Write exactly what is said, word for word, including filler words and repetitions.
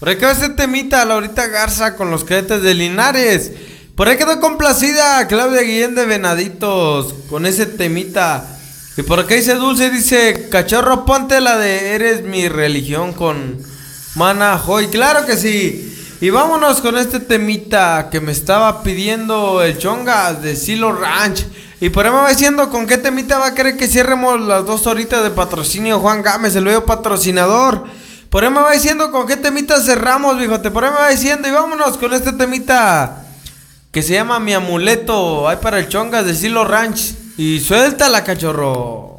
Por ahí quedó ese temita, Laurita Garza con los cadetes de Linares. Por ahí quedó complacida Claudia Guillén de Venaditos con ese temita. Y por acá dice Dulce, dice, cachorro, ponte la de Eres mi religión con Mana Joy. Claro que sí. Y vámonos con este temita que me estaba pidiendo el Chongas de Silo Ranch. Y por ahí me va diciendo con qué temita va a querer que cierremos las dos horitas de patrocinio Juan Gámez, el nuevo patrocinador. Por ahí me va diciendo con qué temita cerramos, viejote. Por ahí me va diciendo y vámonos con este temita que se llama Mi Amuleto. Ahí para el Chongas de Silo Ranch. Y suéltala, cachorro.